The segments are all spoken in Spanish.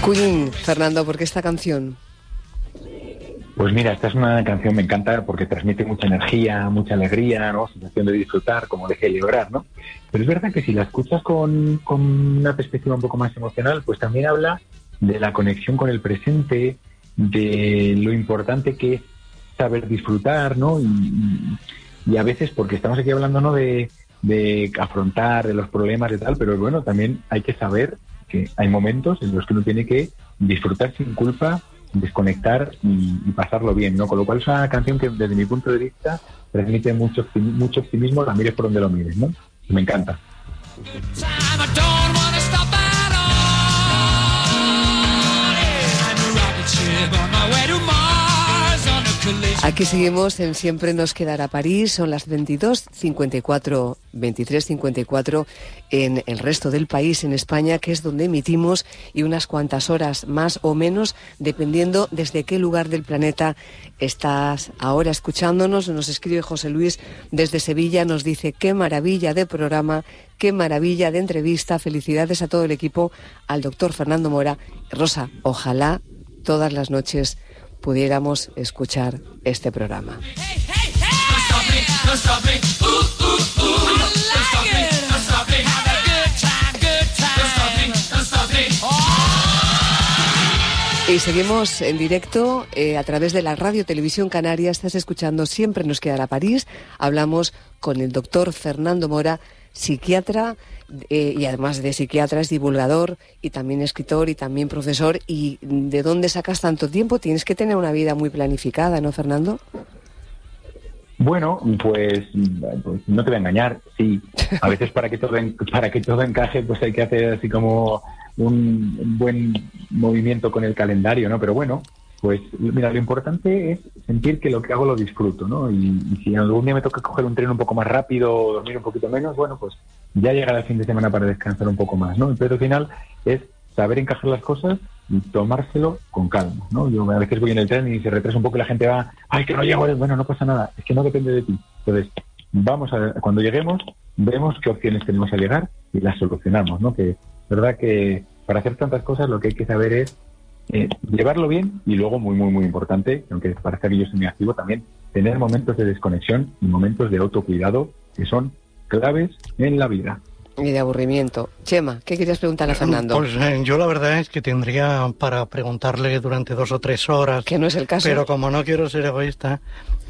Queen, Fernando, ¿por qué esta canción? Pues mira, esta es una canción, me encanta porque transmite mucha energía, mucha alegría, ¿no? Sensación de disfrutar, como de celebrar, ¿no? Pero es verdad que si la escuchas con una perspectiva un poco más emocional, pues también habla de la conexión con el presente, de lo importante que es saber disfrutar, ¿no? Y a veces, porque estamos aquí hablando, ¿no?, de afrontar, de los problemas y tal, pero bueno, también hay que saber que hay momentos en los que uno tiene que disfrutar sin culpa, desconectar y pasarlo bien, ¿no? Con lo cual es una canción que desde mi punto de vista transmite mucho optimismo, la mires por donde lo mires, ¿no? Me encanta. Aquí seguimos en Siempre nos quedará París, son las 22:54, 23:54 en el resto del país, en España, que es donde emitimos, y unas cuantas horas más o menos, dependiendo desde qué lugar del planeta estás ahora escuchándonos. Nos escribe José Luis desde Sevilla, nos dice: qué maravilla de programa, qué maravilla de entrevista, felicidades a todo el equipo, al doctor Fernando Mora. Rosa, ojalá todas las noches pudiéramos escuchar este programa. Y seguimos en directo a través de la Radio Televisión Canaria. Estás escuchando Siempre nos quedará París. Hablamos con el doctor Fernando Mora, psiquiatra, y además de psiquiatra es divulgador y también escritor y también profesor. ¿Y de dónde sacas tanto tiempo? Tienes que tener una vida muy planificada, ¿no, Fernando? Bueno, pues no te voy a engañar, sí. A veces para que todo encaje, pues hay que hacer así como un buen movimiento con el calendario, ¿no? Pero bueno, pues mira, lo importante es sentir que lo que hago lo disfruto, ¿no? Y si algún día me toca coger un tren un poco más rápido o dormir un poquito menos, bueno, pues ya llegará el fin de semana para descansar un poco más, ¿no? El pedo final es saber encajar las cosas y tomárselo con calma, ¿no? Yo a veces voy en el tren y se retrasa un poco y la gente va, ¡ay, que no llego! Bueno, no pasa nada, es que no depende de ti. Entonces, cuando lleguemos, vemos qué opciones tenemos a llegar y las solucionamos, ¿no? Que es verdad que para hacer tantas cosas lo que hay que saber es llevarlo bien y luego, muy, muy, muy importante, aunque parece que yo soy muy activo, también tener momentos de desconexión y momentos de autocuidado que son claves en la vida. Y de aburrimiento. Chema, ¿qué querías preguntarle a Fernando? Pues yo la verdad es que tendría para preguntarle durante 2 o 3 horas. Que no es el caso. Pero como no quiero ser egoísta,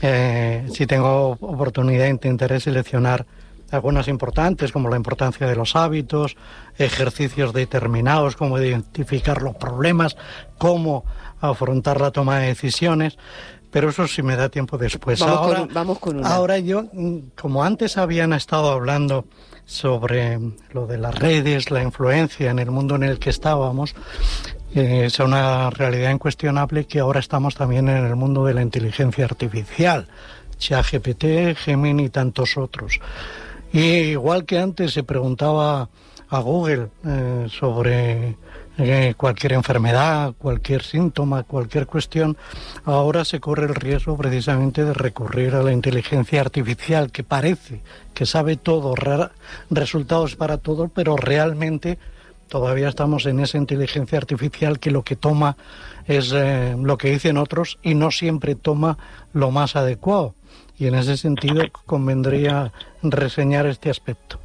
si tengo oportunidad intentaré seleccionar algunas importantes, como la importancia de los hábitos, ejercicios determinados, cómo identificar los problemas, cómo afrontar la toma de decisiones. Pero eso sí me da tiempo después. Vamos con una. Ahora yo, como antes habían estado hablando sobre lo de las redes, la influencia en el mundo en el que estábamos, es una realidad incuestionable que ahora estamos también en el mundo de la inteligencia artificial, ChatGPT, Gemini y tantos otros. Y igual que antes se preguntaba a Google sobre cualquier enfermedad, cualquier síntoma, cualquier cuestión, ahora se corre el riesgo precisamente de recurrir a la inteligencia artificial, que parece que sabe todo, resultados para todo, pero realmente todavía estamos en esa inteligencia artificial que lo que toma es lo que dicen otros y no siempre toma lo más adecuado. Y en ese sentido convendría reseñar este aspecto.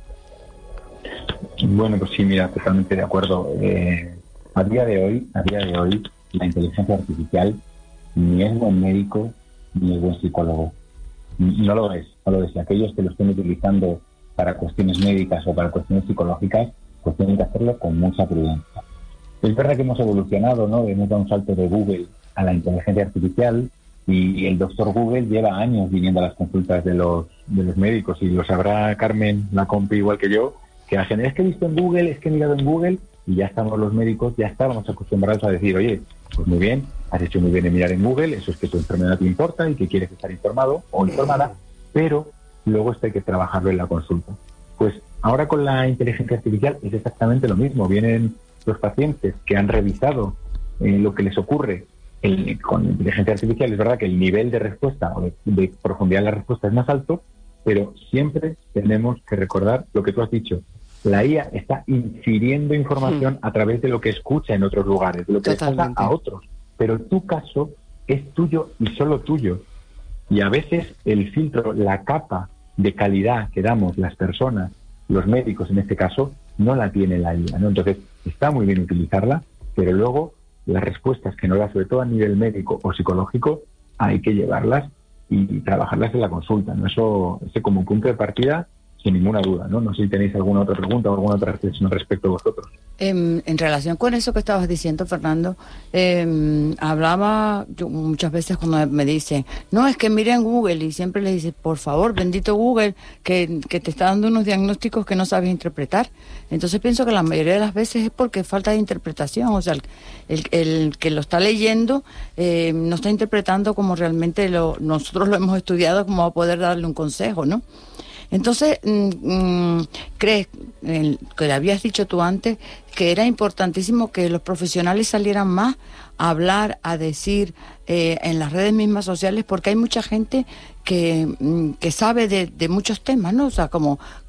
Bueno, pues sí, mira, totalmente de acuerdo. A día de hoy, la inteligencia artificial ni es buen médico ni es buen psicólogo. No lo es. Y aquellos que lo estén utilizando para cuestiones médicas o para cuestiones psicológicas, pues tienen que hacerlo con mucha prudencia. Es verdad que hemos evolucionado, ¿no? Hemos dado un salto de Google a la inteligencia artificial y el doctor Google lleva años viniendo a las consultas de los médicos, y lo sabrá Carmen, la compi, igual que yo, que la gente, es que he visto en Google, es que he mirado en Google, y ya estamos los médicos, ya estábamos acostumbrados a decir, oye, pues muy bien, has hecho muy bien en mirar en Google, eso es que tu enfermedad te importa y que quieres estar informado o informada, pero luego esto hay que trabajarlo en la consulta. Pues ahora con la inteligencia artificial es exactamente lo mismo. Vienen los pacientes que han revisado lo que les ocurre con inteligencia artificial. Es verdad que el nivel de respuesta o de profundidad de la respuesta es más alto, pero siempre tenemos que recordar lo que tú has dicho. La IA está infiriendo información a través de lo que escucha en otros lugares, de lo que le pasa a otros. Pero tu caso es tuyo y solo tuyo. Y a veces el filtro, la capa de calidad que damos las personas, los médicos en este caso, no la tiene la IA, ¿no? Entonces, está muy bien utilizarla, pero luego las respuestas que nos da, sobre todo a nivel médico o psicológico, hay que llevarlas y trabajarlas en la consulta, ¿no? Eso como punto de partida, sin ninguna duda, ¿no? No sé si tenéis alguna otra pregunta o alguna otra reflexión respecto a vosotros. En relación con eso que estabas diciendo, Fernando, hablaba yo muchas veces cuando me dicen, no, es que miren Google, y siempre les dice, por favor, bendito Google, que te está dando unos diagnósticos que no sabes interpretar. Entonces pienso que la mayoría de las veces es porque falta de interpretación, o sea, el que lo está leyendo no está interpretando como realmente nosotros lo hemos estudiado, como va a poder darle un consejo, ¿no? Entonces, ¿crees, que le habías dicho tú antes, que era importantísimo que los profesionales salieran más a hablar, a decir en las redes mismas sociales? Porque hay mucha gente que sabe de muchos temas, ¿no? O sea, como